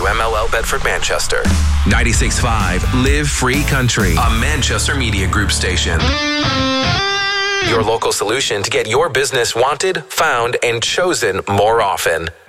WMLL Bedford Manchester. 96.5 Live Free Country, a Manchester Media Group station. Your local solution to get your business wanted, found, and chosen more often.